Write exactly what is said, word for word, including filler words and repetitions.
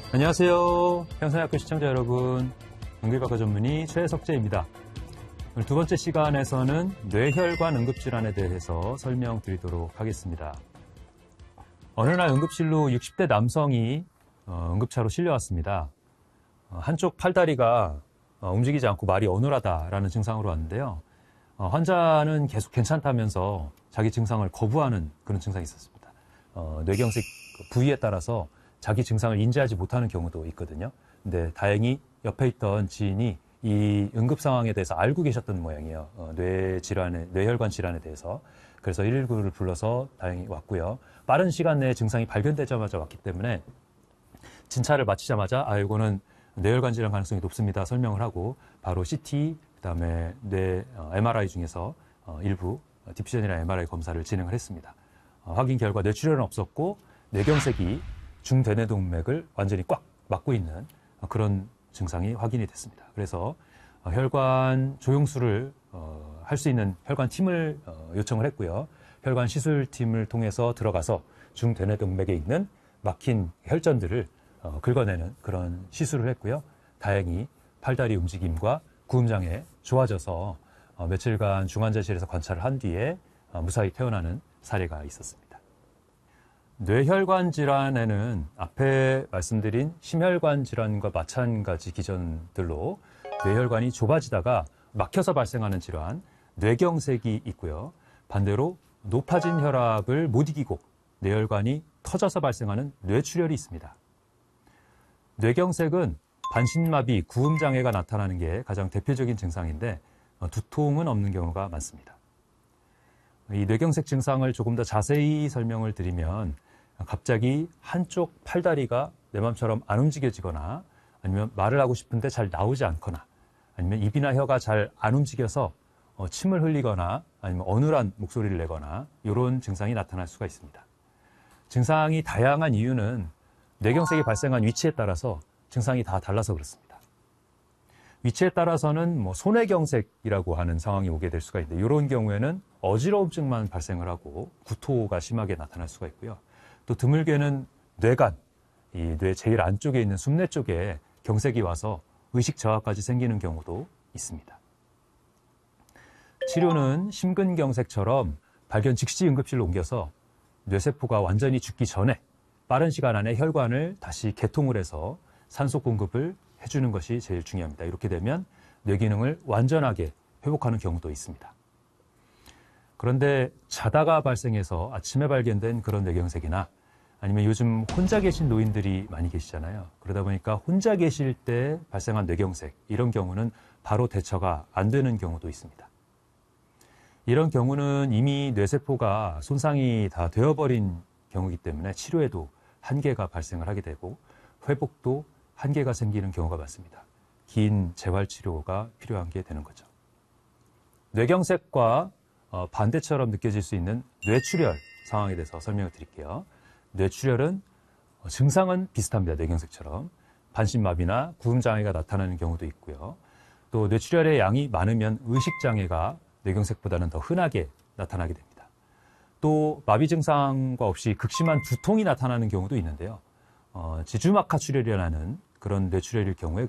안녕하세요. 평산학교 시청자 여러분, 응급의학과 전문의 최석재입니다. 오늘 두 번째 시간에서는 뇌혈관 응급질환에 대해서 설명드리도록 하겠습니다. 어느 날 응급실로 육십 대 남성이 응급차로 실려왔습니다. 한쪽 팔다리가 움직이지 않고 말이 어눌하다라는 증상으로 왔는데요. 환자는 계속 괜찮다면서 자기 증상을 거부하는 그런 증상이 있었습니다. 뇌경색 부위에 따라서 자기 증상을 인지하지 못하는 경우도 있거든요. 근데 다행히 옆에 있던 지인이 이 응급 상황에 대해서 알고 계셨던 모양이에요. 어, 뇌 질환에, 뇌혈관 질환에 대해서. 그래서 일일구를 불러서 다행히 왔고요. 빠른 시간 내에 증상이 발견되자마자 왔기 때문에 진찰을 마치자마자 아, 이거는 뇌혈관 질환 가능성이 높습니다. 설명을 하고 바로 씨티, 그다음에 뇌 어, 엠알아이 중에서 어, 일부 디퓨전이나 엠알아이 검사를 진행을 했습니다. 어, 확인 결과 뇌출혈은 없었고 뇌경색이 중대뇌동맥을 완전히 꽉 막고 있는 그런 증상이 확인이 됐습니다. 그래서 혈관 조영술을 어, 할 수 있는 혈관팀을 어, 요청을 했고요. 혈관 시술팀을 통해서 들어가서 중대뇌동맥에 있는 막힌 혈전들을 어, 긁어내는 그런 시술을 했고요. 다행히 팔다리 움직임과 구음장애 좋아져서 어, 며칠간 중환자실에서 관찰을 한 뒤에 어, 무사히 퇴원하는 사례가 있었습니다. 뇌혈관 질환에는 앞에 말씀드린 심혈관 질환과 마찬가지 기전들로 뇌혈관이 좁아지다가 막혀서 발생하는 질환, 뇌경색이 있고요. 반대로 높아진 혈압을 못 이기고 뇌혈관이 터져서 발생하는 뇌출혈이 있습니다. 뇌경색은 반신마비, 구음장애가 나타나는 게 가장 대표적인 증상인데 두통은 없는 경우가 많습니다. 이 뇌경색 증상을 조금 더 자세히 설명을 드리면 갑자기 한쪽 팔다리가 내 맘처럼 안 움직여지거나 아니면 말을 하고 싶은데 잘 나오지 않거나 아니면 입이나 혀가 잘 안 움직여서 어, 침을 흘리거나 아니면 어눌한 목소리를 내거나 이런 증상이 나타날 수가 있습니다. 증상이 다양한 이유는 뇌경색이 발생한 위치에 따라서 증상이 다 달라서 그렇습니다. 위치에 따라서는 뭐 손해경색이라고 하는 상황이 오게 될 수가 있는데 이런 경우에는 어지러움증만 발생을 하고 구토가 심하게 나타날 수가 있고요. 또 드물게는 뇌간, 이 뇌 제일 안쪽에 있는 숨뇌 쪽에 경색이 와서 의식 저하까지 생기는 경우도 있습니다. 치료는 심근경색처럼 발견 즉시 응급실로 옮겨서 뇌세포가 완전히 죽기 전에 빠른 시간 안에 혈관을 다시 개통을 해서 산소 공급을 해주는 것이 제일 중요합니다. 이렇게 되면 뇌 기능을 완전하게 회복하는 경우도 있습니다. 그런데 자다가 발생해서 아침에 발견된 그런 뇌경색이나 아니면 요즘 혼자 계신 노인들이 많이 계시잖아요. 그러다 보니까 혼자 계실 때 발생한 뇌경색, 이런 경우는 바로 대처가 안 되는 경우도 있습니다. 이런 경우는 이미 뇌세포가 손상이 다 되어버린 경우이기 때문에 치료에도 한계가 발생을 하게 되고 회복도 한계가 생기는 경우가 많습니다. 긴 재활치료가 필요한 게 되는 거죠. 뇌경색과 반대처럼 느껴질 수 있는 뇌출혈 상황에 대해서 설명을 드릴게요. 뇌출혈은 증상은 비슷합니다. 뇌경색처럼. 반신마비나 구음장애가 나타나는 경우도 있고요. 또 뇌출혈의 양이 많으면 의식장애가 뇌경색보다는 더 흔하게 나타나게 됩니다. 또 마비 증상과 없이 극심한 두통이 나타나는 경우도 있는데요. 어, 지주막하 출혈이라는 그런 뇌출혈일 경우에